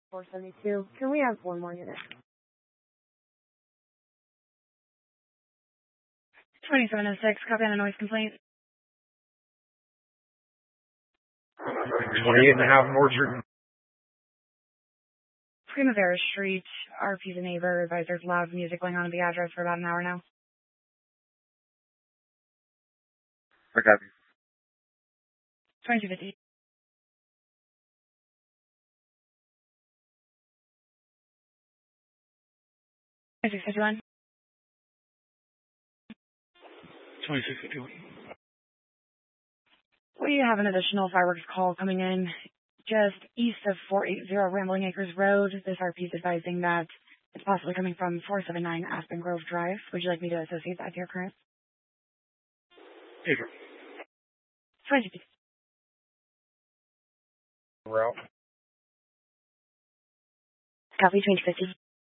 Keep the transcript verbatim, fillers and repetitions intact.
four seventy-two. Can we have one more unit? twenty-seven oh six, copy on a noise complaint. twenty-eight and a half Northern. Primavera Street, R P's a neighbor, advisors loud music going on at the address for about an hour now. I got you. twenty-two fifty. twenty-six fifty-one. twenty-six fifty-one. We have an additional fireworks call coming in just east of four eighty Rambling Acres Road. This R P is advising that it's possibly coming from four seventy-nine Aspen Grove Drive. Would you like me to associate that to your current? April. twenty fifty. Route. Copy twenty fifty.